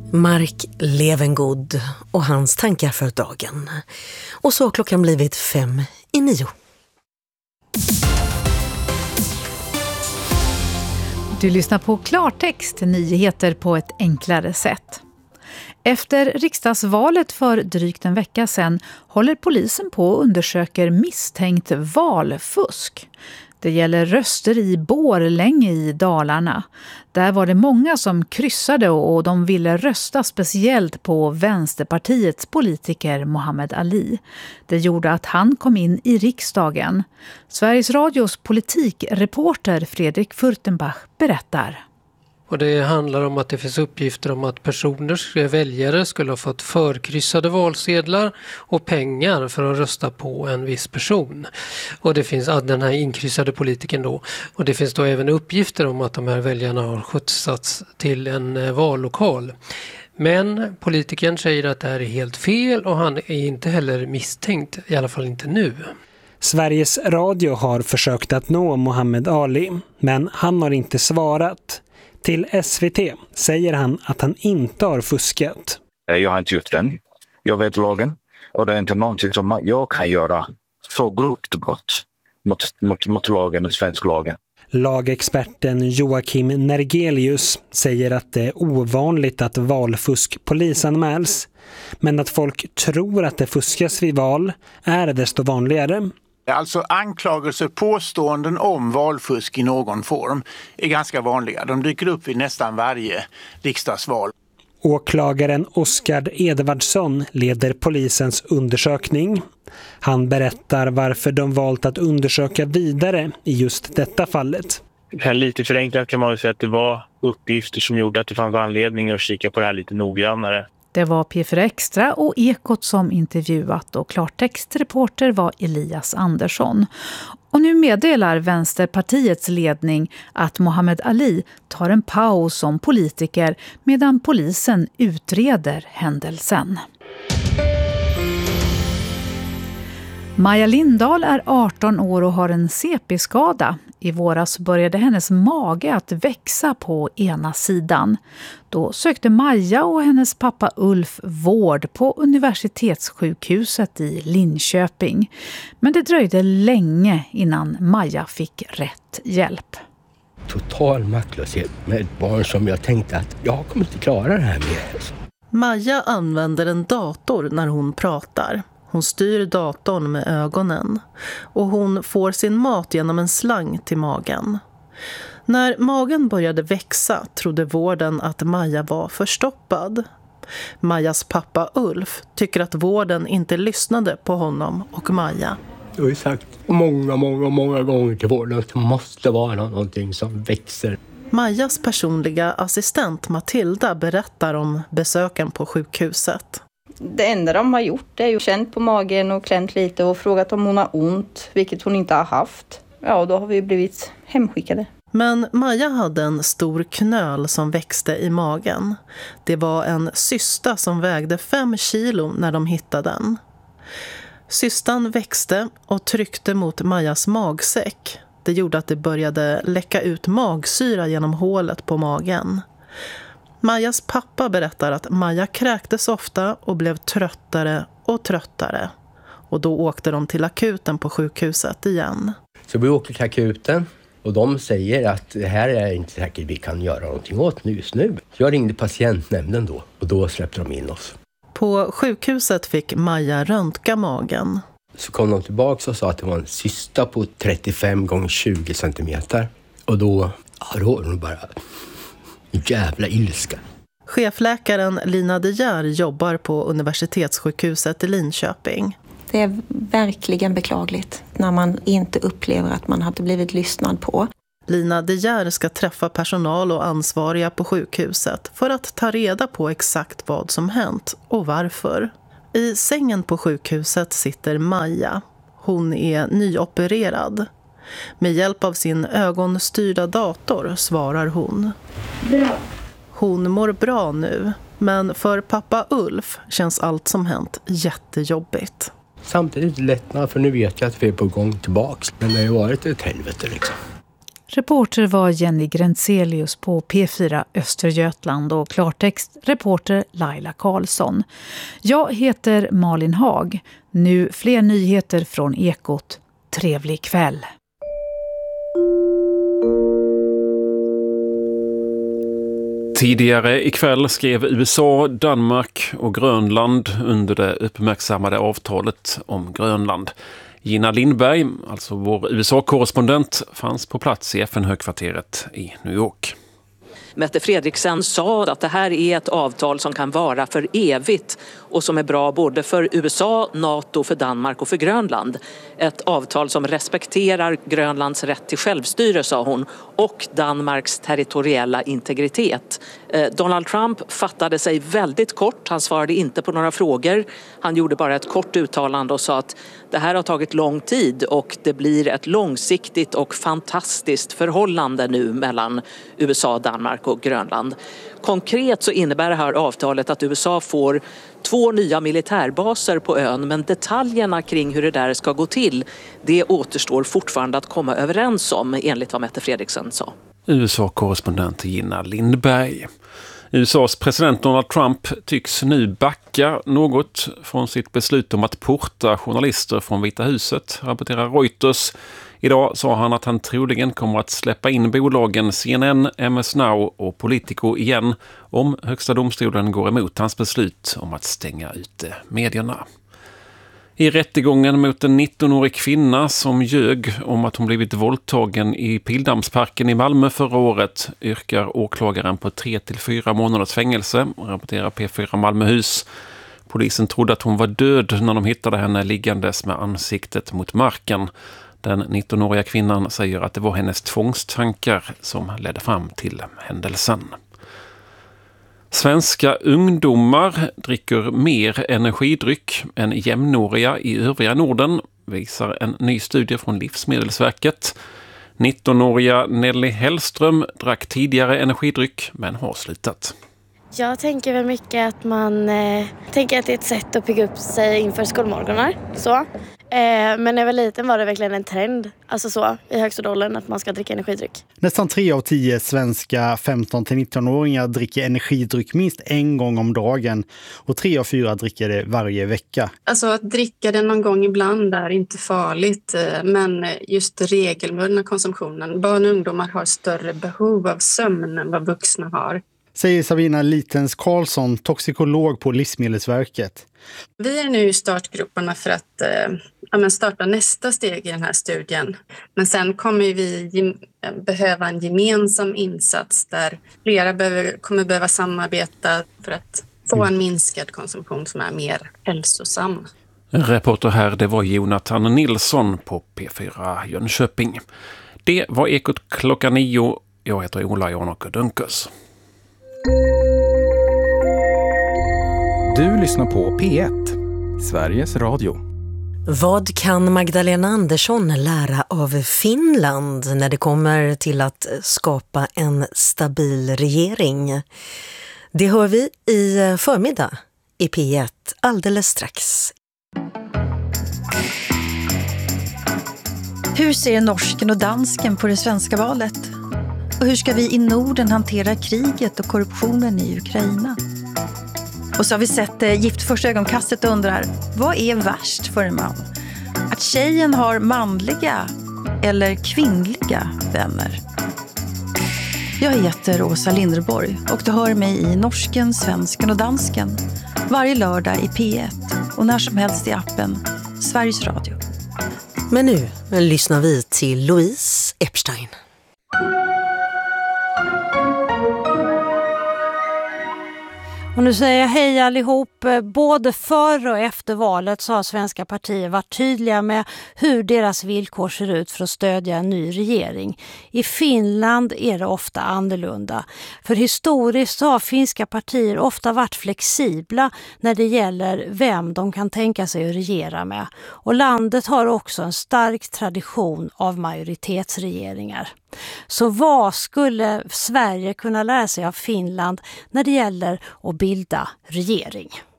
Mark Levengood och hans tankar för dagen. Och så har klockan blivit 8:55. Du lyssnar på Klartext, nyheter på ett enklare sätt. Efter riksdagsvalet för drygt en vecka sedan håller polisen på och undersöker misstänkt valfusk. Det gäller röster i Borlänge i Dalarna. Där var det många som kryssade och de ville rösta speciellt på Vänsterpartiets politiker Muhammad Ali. Det gjorde att han kom in i riksdagen. Sveriges Radios politikreporter Fredrik Furtenbach berättar. Och det handlar om att det finns uppgifter om att väljare skulle ha fått förkryssade valsedlar och pengar för att rösta på en viss person. Och det finns den här inkryssade politikern då. Och det finns då även uppgifter om att de här väljarna har skjutsats till en vallokal. Men politikern säger att det här är helt fel och han är inte heller misstänkt, i alla fall inte nu. Sveriges Radio har försökt att nå Muhammad Ali, men han har inte svarat. Till SVT säger han att han inte har fuskat. Jag har inte gjort den. Jag vet lagen. Och det är inte någonting som jag kan göra så grovt brott mot lagen och svensk lagen. Lagexperten Joakim Nergelius säger att det är ovanligt att valfusk polisanmäls. Men att folk tror att det fuskas vid val är desto vanligare. Alltså anklagelser, påståenden om valfusk i någon form är ganska vanliga. De dyker upp vid nästan varje riksdagsval. Åklagaren Oskar Edvardsson leder polisens undersökning. Han berättar varför de valt att undersöka vidare i just detta fallet. Lite förenklat kan man säga att det var uppgifter som gjorde att det fanns anledning att kika på det här lite noggrannare. Det var P4 Extra och Ekot som intervjuat och klartextreporter var Elias Andersson. Och nu meddelar Vänsterpartiets ledning att Muhammad Ali tar en paus som politiker medan polisen utreder händelsen. Maja Lindahl är 18 år och har en CP-skada. I våras började hennes mage att växa på ena sidan. Då sökte Maja och hennes pappa Ulf vård på universitetssjukhuset i Linköping. Men det dröjde länge innan Maja fick rätt hjälp. Total maktlöshet med ett barn som jag tänkte att jag kommer inte klara det här med. Maja använder en dator när hon pratar. Hon styr datorn med ögonen och hon får sin mat genom en slang till magen. När magen började växa trodde vården att Maja var förstoppad. Majas pappa Ulf tycker att vården inte lyssnade på honom och Maja. Jag har ju sagt många gånger till vården att det måste vara någonting som växer. Majas personliga assistent Matilda berättar om besöken på sjukhuset. Det enda de har gjort är ju känt på magen och klämt lite och frågat om hon har ont, vilket hon inte har haft. Ja, då har vi blivit hemskickade. Men Maja hade en stor knöl som växte i magen. Det var en cysta som vägde 5 kilo när de hittade den. Cystan växte och tryckte mot Majas magsäck. Det gjorde att det började läcka ut magsyra genom hålet på magen. Majas pappa berättar att Maja kräktes ofta och blev tröttare och tröttare. Och då åkte de till akuten på sjukhuset igen. Så vi åkte till akuten och de säger att det här är inte säkert vi kan göra någonting åt just nu. Jag ringde patientnämnden då och då släppte de in oss. På sjukhuset fick Maja röntga magen. Så kom de tillbaka och sa att det var en cysta på 35 x 20 centimeter. Och då var de bara jävla ilska. Chefläkaren Lina De Geer jobbar på universitetssjukhuset i Linköping. Det är verkligen beklagligt när man inte upplever att man hade blivit lyssnad på. Lina De Geer ska träffa personal och ansvariga på sjukhuset för att ta reda på exakt vad som hänt och varför. I sängen på sjukhuset sitter Maja. Hon är nyopererad. Med hjälp av sin ögonstyrda dator svarar hon. Bra. Hon mår bra nu, men för pappa Ulf känns allt som hänt jättejobbigt. Samtidigt lättnad för nu vet jag att vi är på gång tillbaks. Men det har ju varit ett helvete liksom. Reporter var Jenny Grentzelius på P4 Östergötland och klartext reporter Laila Karlsson. Jag heter Malin Haag. Nu fler nyheter från Ekot. Trevlig kväll. Tidigare ikväll skrev USA, Danmark och Grönland under det uppmärksammade avtalet om Grönland. Gina Lindberg, alltså vår USA-korrespondent, fanns på plats i FN-högkvarteret i New York. Mette Frederiksen sa att det här är ett avtal som kan vara för evigt och som är bra både för USA, NATO, för Danmark och för Grönland. Ett avtal som respekterar Grönlands rätt till självstyre, sa hon, och Danmarks territoriella integritet. Donald Trump fattade sig väldigt kort, han svarade inte på några frågor. Han gjorde bara ett kort uttalande och sa att det här har tagit lång tid och det blir ett långsiktigt och fantastiskt förhållande nu mellan USA, Danmark och Grönland. Konkret så innebär det här avtalet att USA får 2 nya militärbaser på ön, men detaljerna kring hur det där ska gå till, det återstår fortfarande att komma överens om, enligt vad Mette Frederiksen sa. USA-korrespondent Gina Lindberg. USAs president Donald Trump tycks nu backa något från sitt beslut om att porta journalister från Vita huset, rapporterar Reuters. Idag sa han att han troligen kommer att släppa in bolagen CNN, MS Now och Politico igen om högsta domstolen går emot hans beslut om att stänga ute medierna. I rättegången mot en 19-årig kvinna som ljög om att hon blivit våldtagen i Pildammsparken i Malmö förra året yrkar åklagaren på 3-4 månaders fängelse, rapporterar P4 Malmöhus. Polisen trodde att hon var död när de hittade henne liggandes med ansiktet mot marken. Den 19-åriga kvinnan säger att det var hennes tvångstankar som ledde fram till händelsen. Svenska ungdomar dricker mer energidryck än jämnåriga i övriga Norden, visar en ny studie från Livsmedelsverket. 19-åriga Nelly Hellström drack tidigare energidryck men har slutat. Jag tänker väl mycket att man tänker att det är ett sätt att pigga upp sig inför skolmorgonar. Så. Men när jag var liten var det verkligen en trend, alltså så, i högstadieåldern att man ska dricka energidryck. Nästan 3 av 10 svenska 15-19-åringar dricker energidryck minst en gång om dagen och 3 av 4 dricker det varje vecka. Alltså att dricka det någon gång ibland är inte farligt, men just regelbundna konsumtionen. Barn och ungdomar har större behov av sömn än vad vuxna har. Säger Sabina Litens Karlsson, toxikolog på Livsmedelsverket. Vi är nu i startgrupperna för att starta nästa steg i den här studien. Men sen kommer vi behöva en gemensam insats där flera kommer behöva samarbeta för att få en minskad konsumtion som är mer hälsosam. Reporter här, det var Jonathan Nilsson på P4 Jönköping. Det var Ekot 9:00. Jag heter Ola Janok Dunkers. Du lyssnar på P1, Sveriges Radio. Vad kan Magdalena Andersson lära av Finland när det kommer till att skapa en stabil regering? Det hör vi i förmiddag i P1 alldeles strax. Hur ser norsken och dansken på det svenska valet? Och hur ska vi i Norden hantera kriget och korruptionen i Ukraina? Och så har vi sett Gift första ögonkastet och undrar, vad är värst för en man? Att tjejen har manliga eller kvinnliga vänner? Jag heter Åsa Linderborg och du hör mig i Norsken, Svensken och Dansken varje lördag i P1 och när som helst i appen Sveriges Radio. Men nu lyssnar vi till Louise Epstein. Och nu säger jag hej allihop. Både före och efter valet så har svenska partier varit tydliga med hur deras villkor ser ut för att stödja en ny regering. I Finland är det ofta annorlunda. För historiskt så har finska partier ofta varit flexibla när det gäller vem de kan tänka sig att regera med. Och landet har också en stark tradition av majoritetsregeringar. Så vad skulle Sverige kunna lära sig av Finland när det gäller att bilda regering?